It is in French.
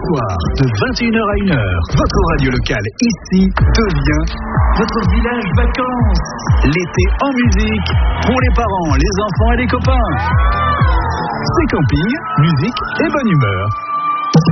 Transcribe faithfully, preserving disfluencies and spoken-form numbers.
soirs, de vingt et une heures à une heure, votre radio locale ici devient votre village vacances. L'été en musique, pour les parents, les enfants et les copains. C'est camping, musique et bonne humeur.